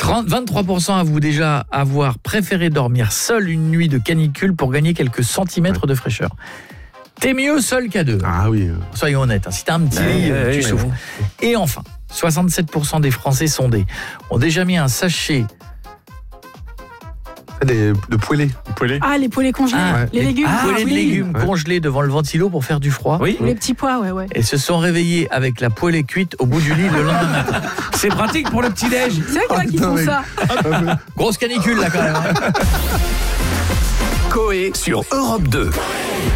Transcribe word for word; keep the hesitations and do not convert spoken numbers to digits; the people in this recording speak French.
trente, vingt-trois pour cent avouent déjà avoir préféré dormir seul une nuit de canicule pour gagner quelques centimètres ouais. de fraîcheur. T'es mieux seul qu'à deux. Ah oui. Soyons honnêtes, hein. Si t'as un petit lit, ouais, tu ouais, souffres. Ouais. Et enfin, soixante-sept pour cent des Français sondés ont déjà mis un sachet Des, de poêlés. poêlés. Ah, les poêlés congelés, ah, les, les légumes. Ah, poêlés oui. de légumes ouais. congelés devant le ventilo pour faire du froid. Oui. Les petits pois, ouais, ouais. Et se sont réveillés avec la poêlée cuite au bout du lit le lendemain matin. C'est pratique pour le petit-déj. C'est vrai qu'il y en a qui font ça. Grosse canicule là quand même. Coé sur Europe deux.